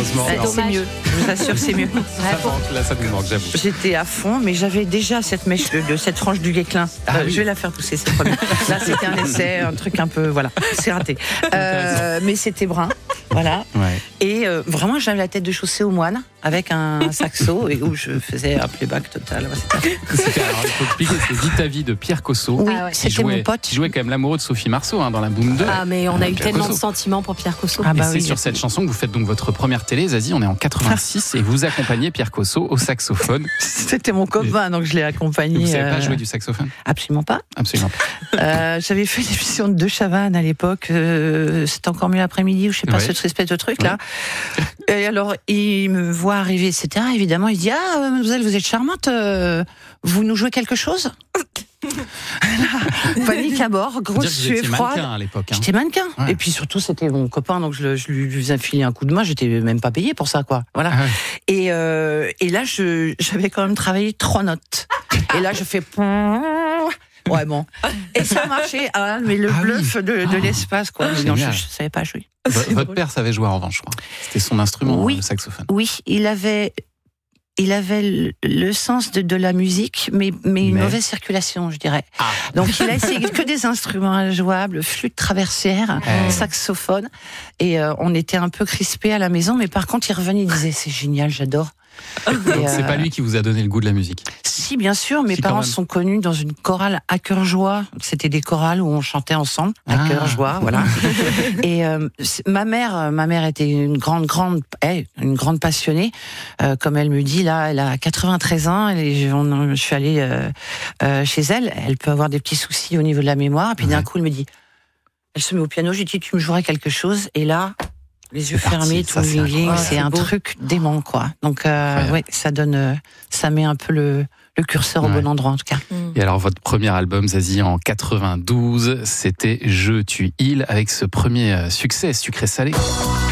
malheureusement. C'est mieux, je vous assure, c'est mieux. Ça nous manque, j'avoue. J'étais à fond, mais j'avais déjà cette mèche de cette frange du Guesclin. Oui. Je vais la faire pousser, c'est promis. Là, c'était un essai, un truc un peu, voilà, c'est raté. Mais c'était brun, voilà. Ouais. Et vraiment, j'avais la tête de chaussée au moine avec un saxo et où je faisais un playback total. Alors, il faut expliquer, c'est Vite ta vie de Pierre Cosso. Oui, c'était mon pote. Qui jouait quand même l'amoureux de Sophie Marceau dans la Boom 2. Ah, mais on a eu Pierre tellement Cosso. de sentiments pour Pierre Cosso. Ah, bah et c'est oui, sur cette chanson que vous faites donc votre première télé, Zazie. On est en 86 et vous accompagnez Pierre Cosso au saxophone. C'était mon copain, donc je l'ai accompagné. Vous ne savez pas jouer du saxophone? Absolument pas. Absolument pas. J'avais fait l'émission de De Chavannes à l'époque. C'était encore mieux l'après-midi, ou je sais pas, Ouais. cette espèce de truc là. Et alors, il me voit arriver, etc. Évidemment, il dit: ah, mademoiselle, vous êtes charmante. Vous nous jouez quelque chose? Panique à bord, Faut dire grosse que vous suée étiez froide. mannequin à l'époque. Hein. J'étais mannequin. Ouais. Et puis surtout, c'était mon copain, donc je lui faisais filer un coup de main. J'étais même pas payée pour ça, quoi. Voilà. Ah ouais. Et là, j'avais quand même travaillé 3 notes. Et là, je fais. Ouais, bon. Et ça marchait. Ah, mais le bluff de l'espace, quoi. Mais non, je savais pas jouer. Votre père savait jouer en revanche, je crois. C'était son instrument, Oui. le saxophone. Oui, il avait le sens de la musique, mais une mauvaise circulation, je dirais. Ah. Donc il a essayé que des instruments jouables, flûte traversière, saxophone, et on était un peu crispés à la maison, mais par contre il revenait, il disait: c'est génial, j'adore. Donc c'est pas lui qui vous a donné le goût de la musique. Si, bien sûr, mes Si, quand parents même. sont connus dans une chorale à cœur joie. C'était des chorales où on chantait ensemble, à cœur joie, voilà. Et ma mère était une grande passionnée. Comme elle me dit, là, elle a 93 ans. Je suis allée chez elle. Elle peut avoir des petits soucis au niveau de la mémoire. Et puis d'un coup, elle me dit, elle se met au piano. J'ai dit: tu me jouerais quelque chose? Et là, les yeux fermés, tout mouillé, c'est un truc dément, quoi. Donc, ouais, ça donne, ça met un peu le curseur au bon endroit, en tout cas. Et alors, votre premier album, Zazie, en 92, c'était Je, tu, il, avec ce premier succès, Sucré Salé.